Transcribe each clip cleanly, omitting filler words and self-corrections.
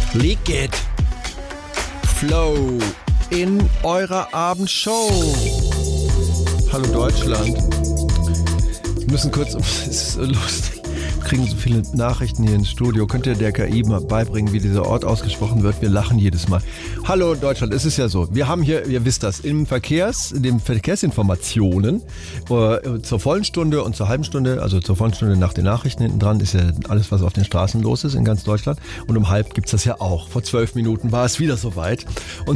Leak It. Flow in eurer Abendshow. Hallo Deutschland. Wir müssen kurz, es ist so lustig. Wir kriegen so viele Nachrichten hier ins Studio. Könnt ihr der KI mal beibringen, wie dieser Ort ausgesprochen wird? Wir lachen jedes Mal. Hallo Deutschland, es ist ja so. Wir haben hier, ihr wisst das, in den Verkehrsinformationen zur vollen Stunde und zur halben Stunde, also zur vollen Stunde nach den Nachrichten hinten dran, ist ja alles, was auf den Straßen los ist in ganz Deutschland. Und um halb gibt's das ja auch. Vor 12 Minuten war es wieder soweit.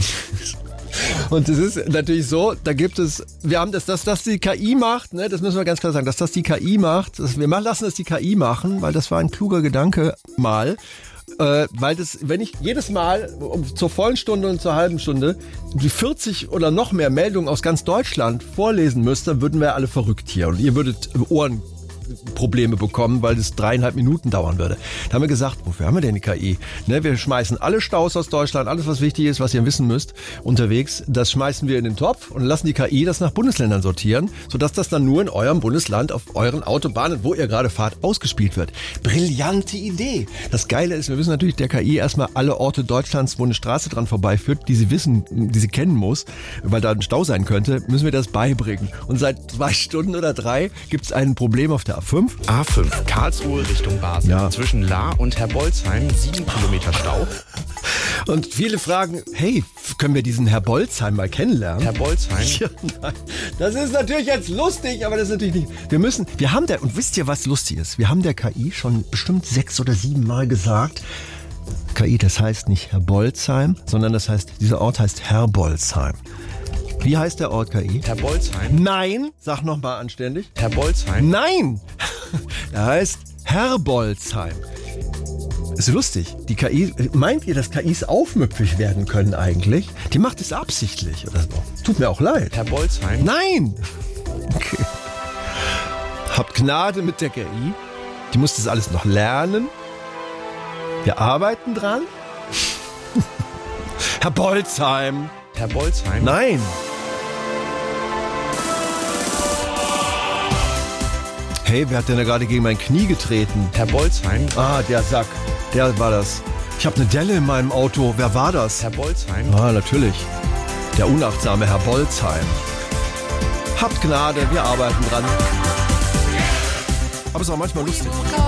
Und es ist natürlich so, da gibt es, wir haben das die KI macht, ne, das müssen wir ganz klar sagen, dass das die KI macht, lassen das die KI machen, weil das war ein kluger Gedanke mal, weil das, wenn ich jedes Mal zur vollen Stunde und zur halben Stunde die 40 oder noch mehr Meldungen aus ganz Deutschland vorlesen müsste, würden wir alle verrückt hier und ihr würdet Ohrenprobleme bekommen, weil das 3,5 Minuten dauern würde. Da haben wir gesagt, wofür haben wir denn die KI? Ne, wir schmeißen alle Staus aus Deutschland, alles was wichtig ist, was ihr wissen müsst, unterwegs, das schmeißen wir in den Topf und lassen die KI das nach Bundesländern sortieren, sodass das dann nur in eurem Bundesland, auf euren Autobahnen, wo ihr gerade fahrt, ausgespielt wird. Brillante Idee. Das Geile ist, wir müssen natürlich der KI erstmal alle Orte Deutschlands, wo eine Straße dran vorbeiführt, die sie wissen, die sie kennen muss, weil da ein Stau sein könnte, müssen wir das beibringen. Und seit 2 Stunden oder 3 gibt es ein Problem auf der A5. A5, Karlsruhe Richtung Basel. Ja. Zwischen Lahr und Herbolzheim 7 Kilometer Stau. Und viele fragen, hey, können wir diesen Herr Bolzheim mal kennenlernen? Herr Bolzheim? Ja, nein. Das ist natürlich jetzt lustig, aber das ist natürlich nicht. Und wisst ihr, was lustig ist? Wir haben der KI schon bestimmt 6 oder 7 Mal gesagt, KI, das heißt nicht Herr Bolzheim, sondern dieser Ort heißt Herbolzheim. Wie heißt der Ort, KI? Herbolzheim. Nein, sag nochmal anständig. Herbolzheim. Nein, er heißt Herbolzheim. Ist lustig. Die KI, meint ihr, dass KIs aufmüpfig werden können eigentlich? Die macht es absichtlich oder so. Tut mir auch leid. Herbolzheim. Nein. Okay. Habt Gnade mit der KI. Die muss das alles noch lernen. Wir arbeiten dran. Herbolzheim. Herbolzheim. Nein. Hey, wer hat denn da gerade gegen mein Knie getreten? Herbolzheim. Ah, der Sack. Der war das. Ich habe eine Delle in meinem Auto. Wer war das? Herbolzheim. Ah, natürlich. Der unachtsame Herr Bolzheim. Habt Gnade, wir arbeiten dran. Aber es ist auch manchmal lustig.